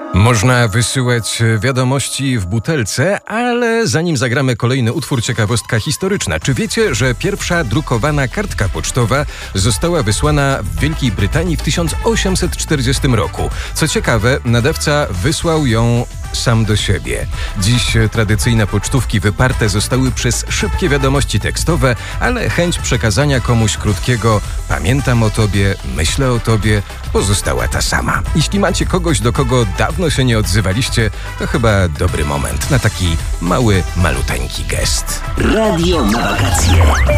Można wysyłać wiadomości w butelce, ale zanim zagramy kolejny utwór, ciekawostka historyczna. Czy wiecie, że pierwsza drukowana kartka pocztowa została wysłana w Wielkiej Brytanii w 1840 roku? Co ciekawe, nadawca wysłał ją sam do siebie. Dziś tradycyjne pocztówki wyparte zostały przez szybkie wiadomości tekstowe, ale chęć przekazania komuś krótkiego „pamiętam o tobie, myślę o tobie” pozostała ta sama. Jeśli macie kogoś, do kogo dawno się nie odzywaliście, to chyba dobry moment na taki mały, maluteńki gest. Radio na wakacje.